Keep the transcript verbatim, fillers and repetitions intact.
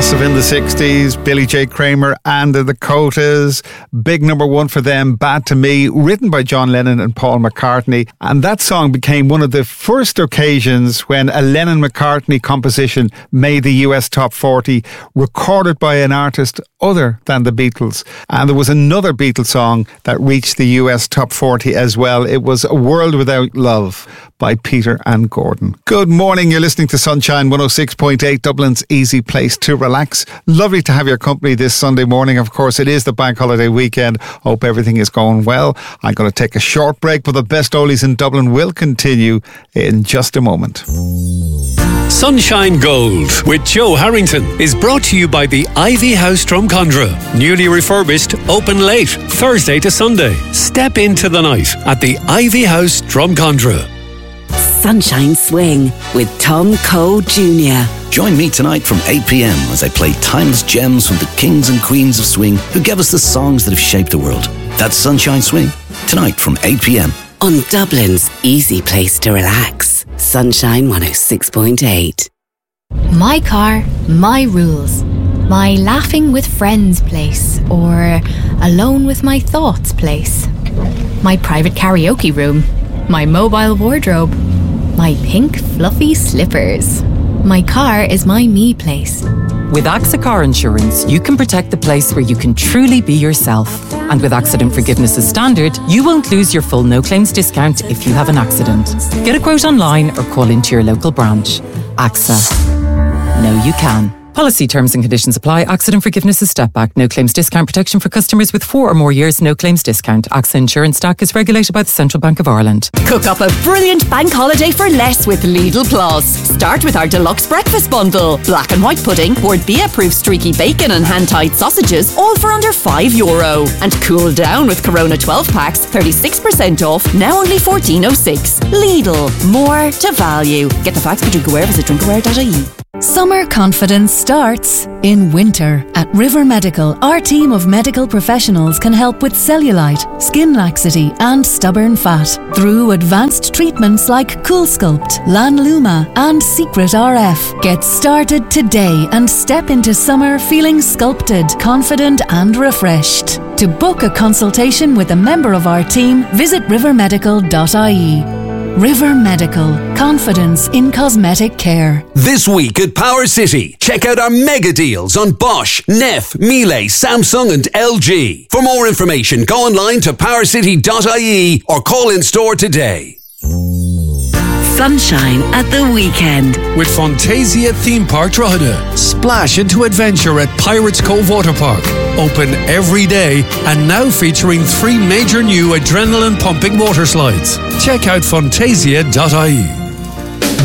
Massive in the sixties, Billy J. Kramer and the Dakotas. Big number one for them, Bad to Me, written by John Lennon and Paul McCartney. And that song became one of the first occasions when a Lennon-McCartney composition made the U S top forty, recorded by an artist other than the Beatles. And there was another Beatles song that reached the U S top forty as well. It was A World Without Love by Peter and Gordon. Good morning, you're listening to Sunshine one oh six point eight, Dublin's easy place to relax. Lovely to have your company this Sunday morning. Of course, it is the bank holiday weekend. Hope everything is going well. I'm going to take a short break, but the best oldies in Dublin will continue in just a moment. Sunshine Gold with Joe Harrington is brought to you by the Ivy House Drumcondra. Newly refurbished, open late, Thursday to Sunday. Step into the night at the Ivy House Drumcondra. Sunshine Swing with Tom Cole Junior Join me tonight from eight p.m. as I play timeless gems from the kings and queens of swing who gave us the songs that have shaped the world. That's Sunshine Swing, tonight from eight p.m. on Dublin's easy place to relax. Sunshine one oh six point eight. My car, my rules. My laughing with friends place, or alone with my thoughts place. My private karaoke room. My mobile wardrobe. My pink fluffy slippers. My car is my me place. With AXA Car Insurance, you can protect the place where you can truly be yourself. And with accident forgiveness as standard, you won't lose your full no claims discount if you have an accident. Get a quote online or call into your local branch. AXA. Know you can. Policy terms and conditions apply. Accident forgiveness is step back. No claims discount protection for customers with four or more years. No claims discount. AXA Insurance Stack is regulated by the Central Bank of Ireland. Cook up a brilliant bank holiday for less with Lidl Plus. Start with our deluxe breakfast bundle. Black and white pudding, Bord Bia approved streaky bacon and hand-tied sausages, all for under five euro. And cool down with Corona twelve packs, thirty-six percent off, now only fourteen oh six. Lidl, more to value. Get the facts for Drinkaware, visit drinkaware dot I E. Summer confidence starts in winter. At River Medical, our team of medical professionals can help with cellulite, skin laxity and stubborn fat through advanced treatments like CoolSculpt, Lanluma and Secret R F. Get started today and step into summer feeling sculpted, confident and refreshed. To book a consultation with a member of our team, visit river medical dot I E. River Medical. Confidence in cosmetic care. This week at Power City, check out our mega deals on Bosch, Neff, Miele, Samsung and L G. For more information, go online to power city dot I E or call in store today. Sunshine at the weekend with Fantasia Theme Park Drogheda. Splash into adventure at Pirates Cove Water Park. Open every day and now featuring three major new adrenaline pumping water slides. Check out fantasia dot I E.